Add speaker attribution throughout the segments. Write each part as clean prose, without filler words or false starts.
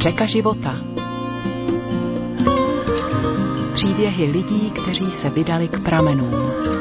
Speaker 1: Řeka života. Příběhy lidí, kteří se vydali k pramenům.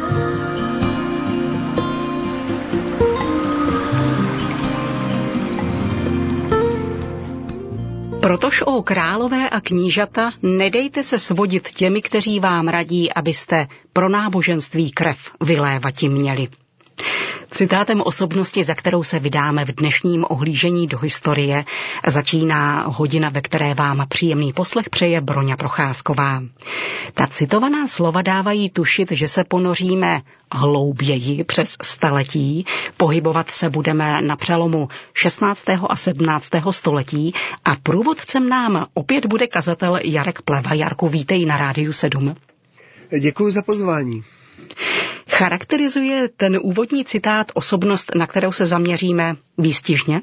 Speaker 2: Protož, ó králové a knížata, nedejte se svodit těmi, kteří vám radí, abyste pro náboženství krev vylévati měli. Citátem osobnosti, za kterou se vydáme v dnešním ohlížení do historie, začíná hodina, ve které vám příjemný poslech přeje Broňa Procházková. Ta citovaná slova dávají tušit, že se ponoříme hlouběji přes staletí, pohybovat se budeme na přelomu 16. a 17. století a průvodcem nám opět bude kazatel Jarek Pleva. Jarku, vítej na Rádiu 7.
Speaker 3: Děkuji za pozvání.
Speaker 2: Charakterizuje ten úvodní citát osobnost, na kterou se zaměříme, výstižně?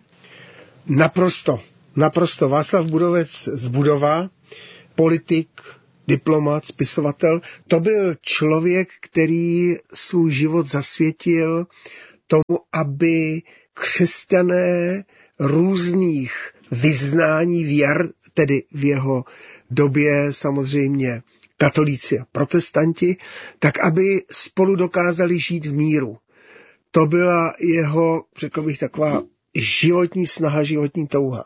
Speaker 3: Naprosto. Václav Budovec z Budova, politik, diplomat, spisovatel, to byl člověk, který svůj život zasvětil tomu, aby křesťané různých vyznání vír, tedy v jeho době samozřejmě katolíci a protestanti, tak aby spolu dokázali žít v míru. To byla jeho, řekl bych, taková životní snaha, životní touha.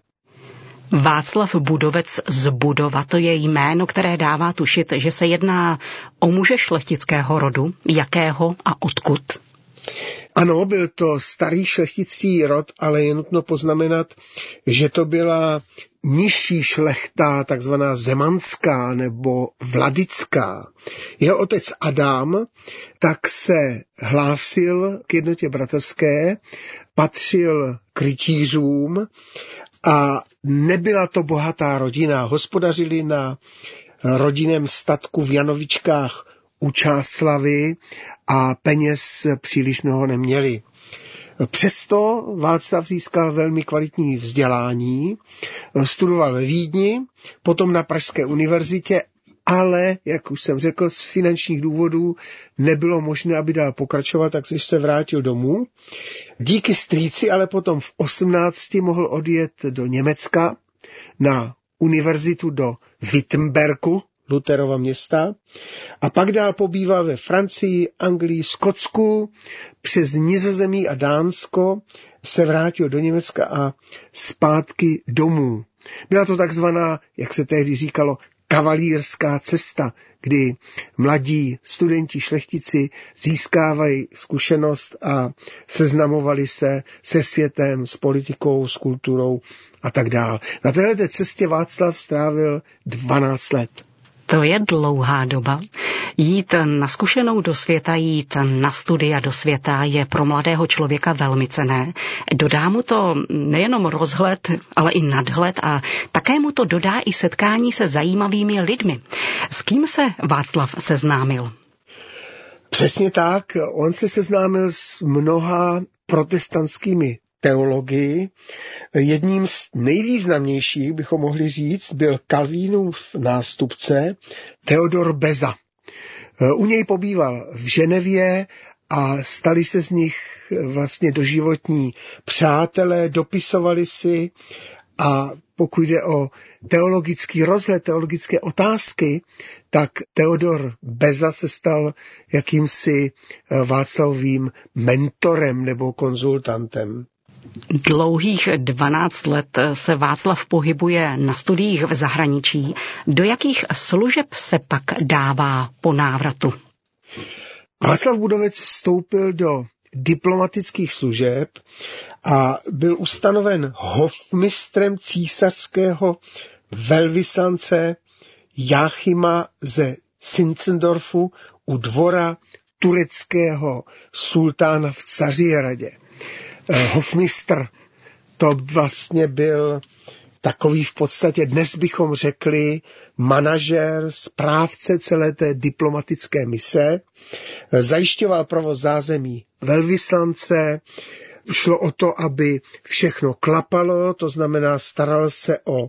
Speaker 2: Václav Budovec z Budova, to je jméno, které dává tušit, že se jedná o muže šlechtického rodu. Jakého a odkud?
Speaker 3: Ano, byl to starý šlechtický rod, ale je nutno poznamenat, že to byla nižší šlechta, takzvaná zemanská nebo vladická. Jeho otec Adam tak se hlásil k jednotě bratrské, patřil k rytířům a nebyla to bohatá rodina. Hospodařili na rodinném statku v Janovičkách u Čáslavi a peněz příliš mnoho neměli. Přesto Václav získal velmi kvalitní vzdělání, studoval ve Vídni, potom na Pražské univerzitě, ale, jak už jsem řekl, z finančních důvodů nebylo možné, aby dál pokračovat, takže se vrátil domů. Díky strýci ale potom v 18 mohl odjet do Německa na univerzitu do Wittenbergu, Lutherova města, a pak dál pobýval ve Francii, Anglii, Skotsku, přes Nizozemí a Dánsko se vrátil do Německa a zpátky domů. Byla to takzvaná, jak se tehdy říkalo, kavalírská cesta, kdy mladí studenti šlechtici získávají zkušenost a seznamovali se se světem, s politikou, s kulturou a tak dál. Na této cestě Václav strávil 12 let.
Speaker 2: To je dlouhá doba. Jít na zkušenou do světa, jít na studia do světa je pro mladého člověka velmi cenné. Dodá mu to nejenom rozhled, ale i nadhled a také mu to dodá i setkání se zajímavými lidmi. S kým se Václav seznámil?
Speaker 3: Přesně tak. On se seznámil s mnoha protestantskými teologii. Jedním z nejvýznamnějších, bychom mohli říct, byl Kalvínův nástupce Theodor Beza. U něj pobýval v Ženevě a stali se z nich vlastně doživotní přátelé, dopisovali si a pokud jde o teologický rozhled, teologické otázky, tak Theodor Beza se stal jakýmsi Václavovým mentorem nebo konzultantem.
Speaker 2: Dlouhých 12 let se Václav pohybuje na studiích v zahraničí. Do jakých služeb se pak dává po návratu?
Speaker 3: Václav Budovec vstoupil do diplomatických služeb a byl ustanoven hofmistrem císařského velvyslance Jáchyma ze Zinzendorfu u dvora tureckého sultána v Cařihradě. Hofmistr, to vlastně byl takový v podstatě, dnes bychom řekli, manažer, správce celé té diplomatické mise, zajišťoval provoz zázemí velvyslance, šlo o to, aby všechno klapalo, to znamená staral se o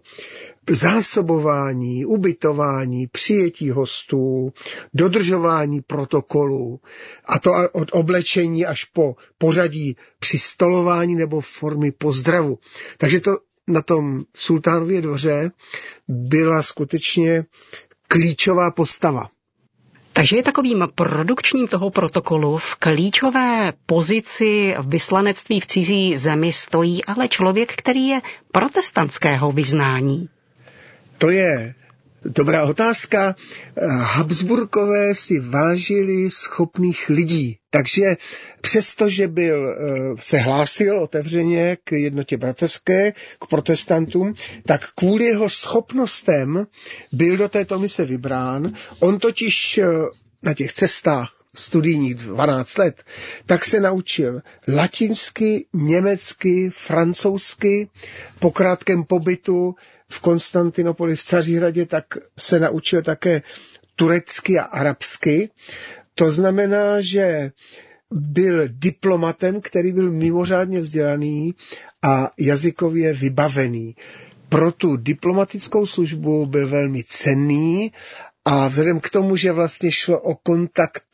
Speaker 3: zásobování, ubytování, přijetí hostů, dodržování protokolů, a to od oblečení až po pořadí při stolování nebo formy pozdravu. Takže to na tom sultánově dvoře byla skutečně klíčová postava.
Speaker 2: Takže je takovým produkčním toho protokolu v klíčové pozici v vyslanectví v cizí zemi stojí ale člověk, který je protestantského vyznání.
Speaker 3: To je dobrá otázka. Habsburkové si vážili schopných lidí, takže přestože se hlásil otevřeně k jednotě bratrské, k protestantům, tak kvůli jeho schopnostem byl do této mise vybrán. On totiž na těch cestách studijních 12 let, tak se naučil latinsky, německy, francouzsky. Po krátkém pobytu v Konstantinopoli v Cařihradě tak se naučil také turecky a arabsky. To znamená, že byl diplomatem, který byl mimořádně vzdělaný a jazykově vybavený. Pro tu diplomatickou službu byl velmi cenný a vzhledem k tomu, že vlastně šlo o kontakt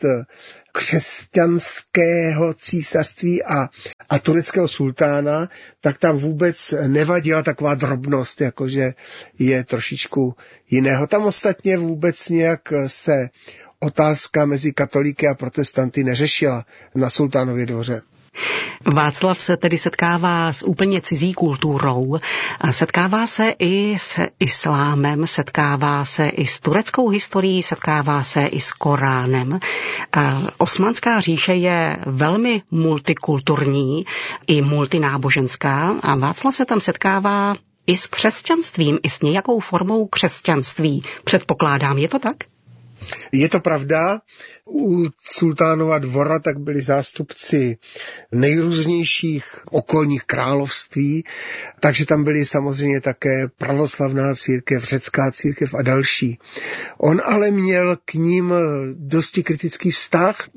Speaker 3: křesťanského císařství a tureckého sultána, tak tam vůbec nevadila taková drobnost, jakože je trošičku jiného. Tam ostatně vůbec nějak se otázka mezi katolíky a protestanty neřešila na sultánově dvoře.
Speaker 2: Václav se tedy setkává s úplně cizí kulturou, setkává se i s islámem, setkává se i s tureckou historií, setkává se i s Koránem. Osmanská říše je velmi multikulturní i multináboženská a Václav se tam setkává i s křesťanstvím, i s nějakou formou křesťanství. Předpokládám, je to tak?
Speaker 3: Je to pravda. U sultánova dvora tak byli zástupci nejrůznějších okolních království, takže tam byly samozřejmě také pravoslavná církev, řecká církev a další. On ale měl k ním dosti kritický vztah,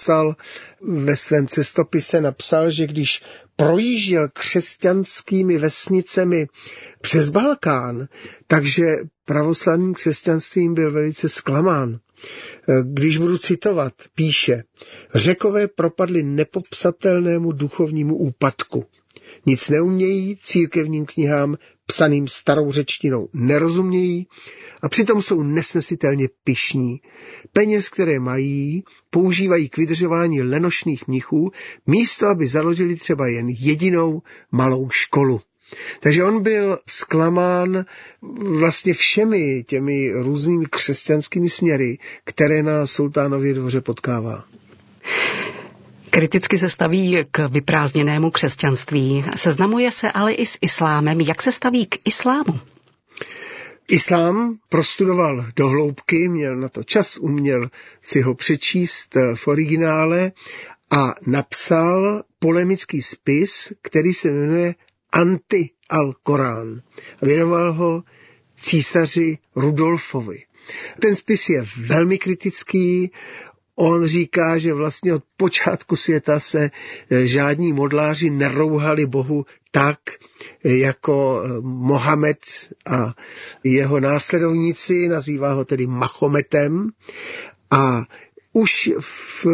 Speaker 3: ve svém cestopise, že když projížděl křesťanskými vesnicemi přes Balkán, takže pravoslavným křesťanstvím byl velice zklamán. Když budu citovat, píše: Řekové propadli nepopsatelnému duchovnímu úpadku. Nic neumějí, církevním knihám psaným starou řečtinou nerozumějí a přitom jsou nesnesitelně pyšní. Peněz, které mají, používají k vydržování lenošných mnichů, místo aby založili třeba jen jedinou malou školu. Takže on byl zklamán vlastně všemi těmi různými křesťanskými směry, které na sultánově dvoře potkává.
Speaker 2: Kriticky se staví k vyprázdněnému křesťanství. Seznamuje se ale i s islámem. Jak se staví k islámu?
Speaker 3: Islám prostudoval do hloubky, měl na to čas, uměl si ho přečíst v originále a napsal polemický spis, který se jmenuje Anti-al-Korán. Věnoval ho císaři Rudolfovi. Ten spis je velmi kritický. On říká, že vlastně od počátku světa se žádní modláři nerouhali Bohu tak, jako Mohamed a jeho následovníci, nazývá ho tedy Mahometem, a už v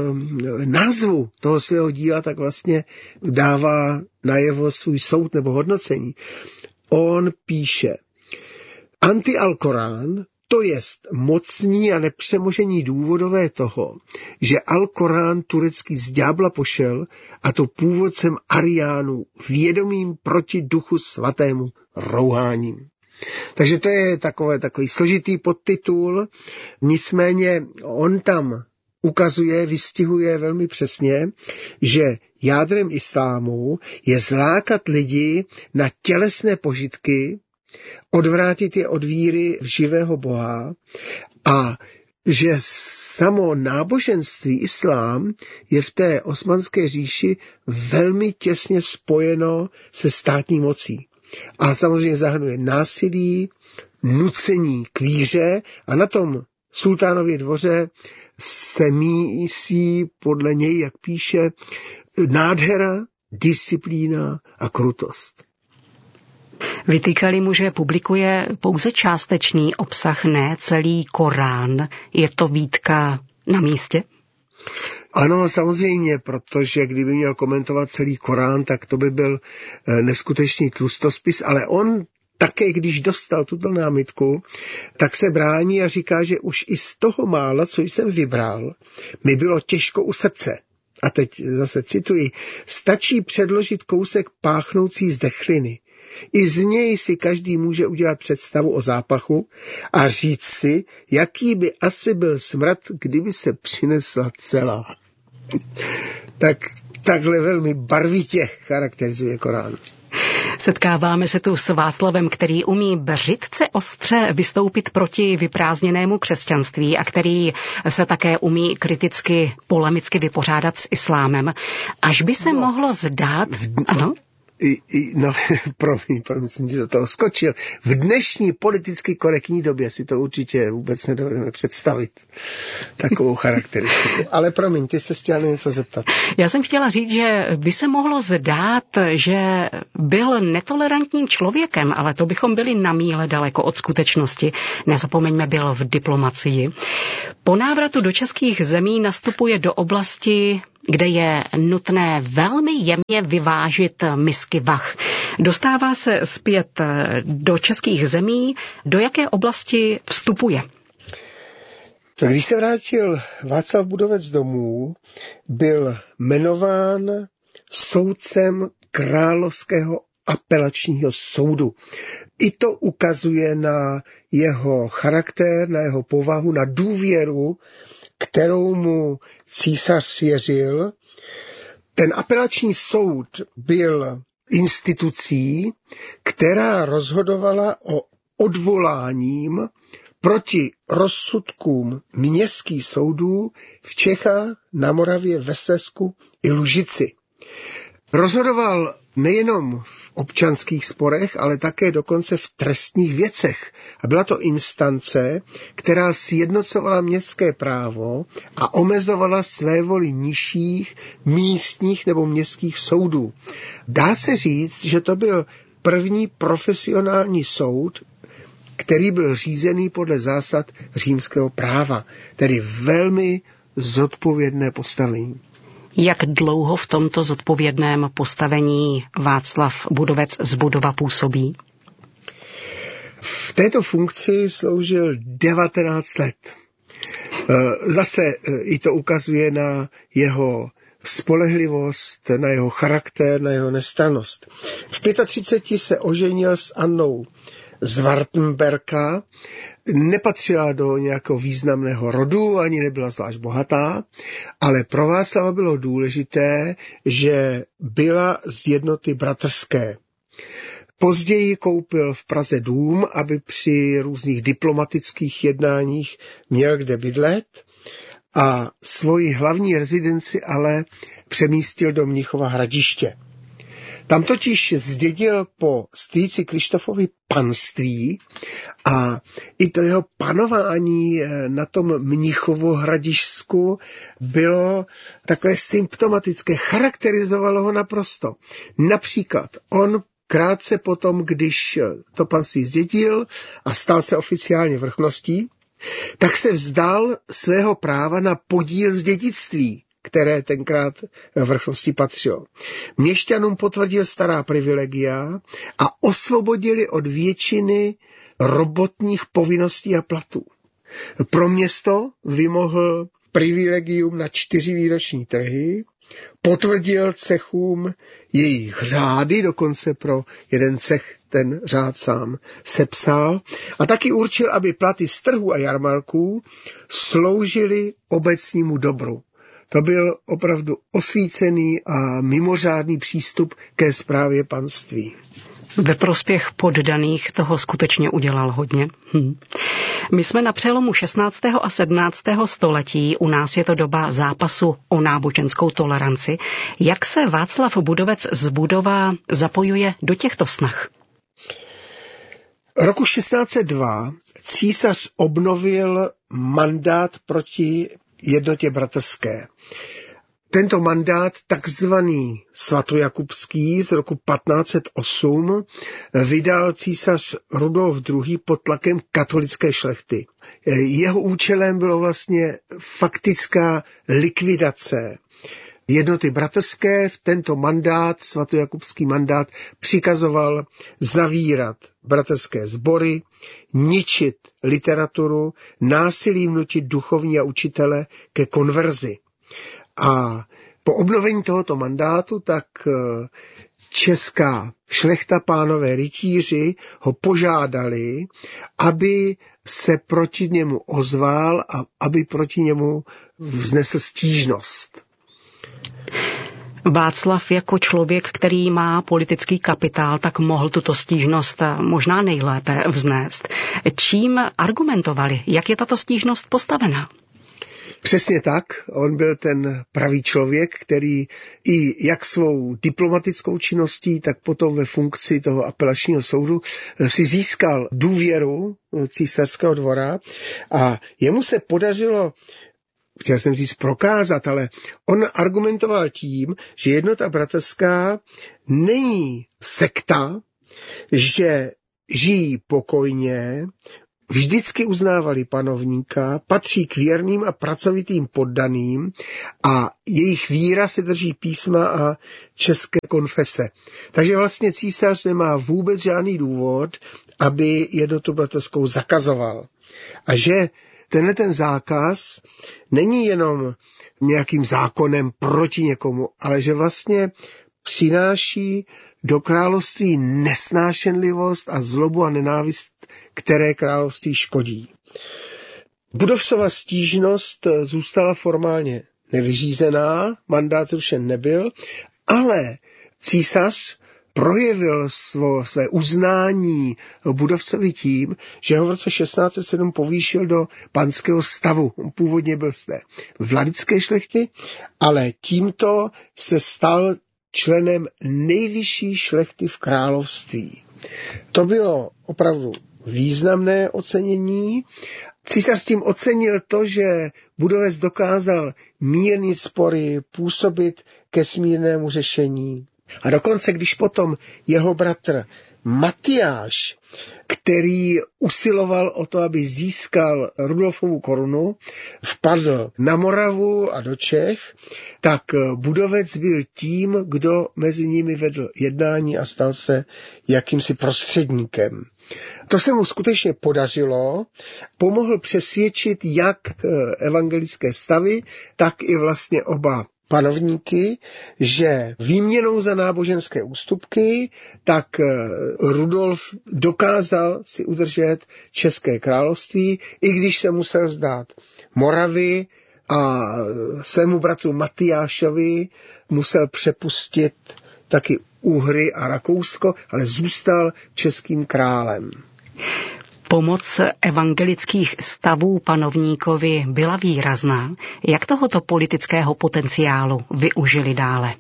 Speaker 3: názvu toho svého díla tak vlastně dává najevo svůj soud nebo hodnocení. On píše: Anti-al-Korán, to jest mocní a nepřemožení důvodové toho, že Al-Korán turecký z ďábla pošel, a to původcem Ariánů, vědomým proti duchu svatému rouháním. Takže to je takový složitý podtitul, nicméně on tam vystihuje velmi přesně, že jádrem islámu je zlákat lidi na tělesné požitky, odvrátit je od víry v živého Boha a že samo náboženství islám je v té osmanské říši velmi těsně spojeno se státní mocí. A samozřejmě zahrnuje násilí, nucení k víře a na tom sultánově dvoře se mísí podle něj, jak píše, nádhera, disciplína a krutost.
Speaker 2: Vytýkali mu, že publikuje pouze částečný obsah, ne celý Korán. Je to výtka na místě?
Speaker 3: Ano, samozřejmě, protože kdyby měl komentovat celý Korán, tak to by byl neskutečný tlustospis, ale on také, když dostal tuto námitku, tak se brání a říká, že už i z toho mála, co jsem vybral, mi bylo těžko u srdce. A teď zase cituji, stačí předložit kousek páchnoucí zdechliny. I z něj si každý může udělat představu o zápachu a říct si, jaký by asi byl smrad, kdyby se přinesla celá. Takhle velmi barvitě charakterizuje Korán.
Speaker 2: Setkáváme se tu s Václavem, který umí břitce ostře vystoupit proti vyprázdněnému křesťanství a který se také umí kriticky, polemicky vypořádat s islámem. Až by se mohlo zdát... Ano?
Speaker 3: Promiň, jsem ti do toho skočil. V dnešní politicky korektní době si to určitě vůbec nedovedeme představit. Takovou charakteristiku. Ale promiň, ty se chtěla něco zeptat.
Speaker 2: Já jsem chtěla říct, že by se mohlo zdát, že byl netolerantním člověkem, ale to bychom byli na míle daleko od skutečnosti. Nezapomeňme, byl v diplomacii. Po návratu do českých zemí nastupuje do oblasti, kde je nutné velmi jemně vyvážit misky vah. Dostává se zpět do českých zemí. Do jaké oblasti vstupuje?
Speaker 3: Když se vrátil Václav Budovec domů, byl jmenován soudcem Královského apelačního soudu. I to ukazuje na jeho charakter, na jeho povahu, na důvěru, kterou mu císař svěřil. Ten apelační soud byl institucí, která rozhodovala o odvoláním proti rozsudkům městských soudů v Čechách, na Moravě, ve Slezsku i Lužici. Rozhodoval nejenom v občanských sporech, ale také dokonce v trestních věcech. A byla to instance, která sjednocovala městské právo a omezovala své voli nižších místních nebo městských soudů. Dá se říct, že to byl první profesionální soud, který byl řízený podle zásad římského práva, tedy velmi zodpovědné postavení.
Speaker 2: Jak dlouho v tomto zodpovědném postavení Václav Budovec z Budova působí?
Speaker 3: V této funkci sloužil 19 let. Zase i to ukazuje na jeho spolehlivost, na jeho charakter, na jeho nestrannost. V 35 se oženil s Annou z Wartenberka, nepatřila do nějakého významného rodu, ani nebyla zvlášť bohatá, ale pro Václava bylo důležité, že byla z jednoty bratrské. Později koupil v Praze dům, aby při různých diplomatických jednáních měl kde bydlet a svoji hlavní rezidenci ale přemístil do Mnichova Hradiště. Tam totiž zdědil po strýci Krištofovi panství a i to jeho panování na tom Mnichovo-Hradišsku bylo takové symptomatické, charakterizovalo ho naprosto. Například on krátce potom, když to panství zdědil a stal se oficiálně vrchností, tak se vzdal svého práva na podíl z dědictví, které tenkrát vrchnosti patřilo. Měšťanům potvrdil stará privilegia a osvobodili od většiny robotních povinností a platů. Pro město vymohl privilegium na 4 výroční trhy, potvrdil cechům jejich řády, dokonce pro jeden cech ten řád sám sepsal, a taky určil, aby platy z trhu a jarmarků sloužily obecnímu dobru. To byl opravdu osvícený a mimořádný přístup ke správě panství.
Speaker 2: Ve prospěch poddaných toho skutečně udělal hodně. My jsme na přelomu 16. a 17. století, u nás je to doba zápasu o náboženskou toleranci. Jak se Václav Budovec z Budova zapojuje do těchto snah?
Speaker 3: Roku 1602 císař obnovil mandát proti jednotě bratrské. Tento mandát, takzvaný svatojakubský z roku 1508, vydal císař Rudolf II. Pod tlakem katolické šlechty. Jeho účelem bylo vlastně faktická likvidace jednoty bratrské. V tento mandát, svatojakubský mandát, přikazoval zavírat bratrské sbory, ničit literaturu, násilím nutit duchovní a učitele ke konverzi. A po obnovení tohoto mandátu tak česká šlechta, pánové rytíři, ho požádali, aby se proti němu ozval a aby proti němu vznesl stížnost.
Speaker 2: Václav jako člověk, který má politický kapitál, tak mohl tuto stížnost možná nejlépe vznést. Čím argumentovali? Jak je tato stížnost postavená?
Speaker 3: Přesně tak, on byl ten pravý člověk, který i jak svou diplomatickou činností, tak potom ve funkci toho apelačního soudu si získal důvěru císařského dvora a jemu se podařilo, chtěl jsem říct prokázat, ale on argumentoval tím, že jednota bratrská není sekta, že žijí pokojně, vždycky uznávali panovníka, patří k věrným a pracovitým poddaným a jejich víra se drží písma a české konfese. Takže vlastně císař nemá vůbec žádný důvod, aby jednotu bratrskou zakazoval. A že ten zákaz není jenom nějakým zákonem proti někomu, ale že vlastně přináší do království nesnášenlivost a zlobu a nenávist, které království škodí. Budovsova stížnost zůstala formálně nevyřízená, mandát zrušen nebyl, ale císař projevil své uznání Budovcovi tím, že ho v roce 1607 povýšil do panského stavu. Původně byl z té vladické šlechty, ale tímto se stal členem nejvyšší šlechty v království. To bylo opravdu významné ocenění. Císař tím ocenil to, že Budovec dokázal mírnit spory, působit ke smírnému řešení. A dokonce, když potom jeho bratr Matyáš, který usiloval o to, aby získal Rudolfovu korunu, vpadl na Moravu a do Čech, tak Budovec byl tím, kdo mezi nimi vedl jednání a stal se jakýmsi prostředníkem. To se mu skutečně podařilo, pomohl přesvědčit jak evangelické stavy, tak i vlastně oba panovníky, že výměnou za náboženské ústupky, tak Rudolf dokázal si udržet České království, i když se musel vzdát Moravy a svému bratru Matyášovi musel přepustit taky Uhry a Rakousko, ale zůstal českým králem.
Speaker 2: Pomoc evangelických stavů panovníkovi byla výrazná. Jak tohoto politického potenciálu využili dále?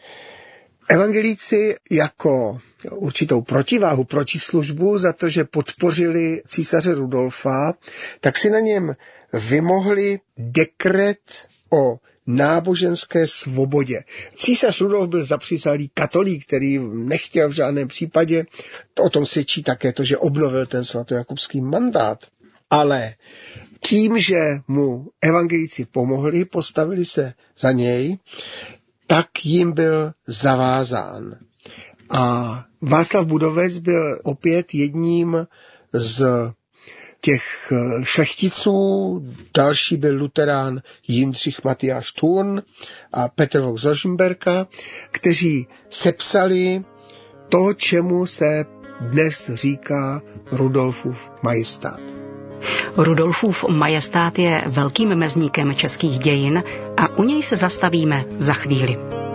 Speaker 3: Evangelíci jako určitou protiváhu, protislužbu za to, že podpořili císaře Rudolfa, tak si na něm vymohli dekret o náboženské svobodě. Císař Rudolf byl zapřísahálý katolík, který nechtěl v žádném případě, o tom svědčí také to, že obnovil ten svatojakubský mandát, ale tím, že mu evangelíci pomohli, postavili se za něj, tak jim byl zavázán. A Václav Budovec byl opět jedním z těch šlechticů, další byl luterán Jindřich Matyáš Thurn a Petr Vok z Rožmberka, kteří sepsali to, čemu se dnes říká Rudolfův majestát.
Speaker 2: Rudolfův majestát je velkým mezníkem českých dějin a u něj se zastavíme za chvíli.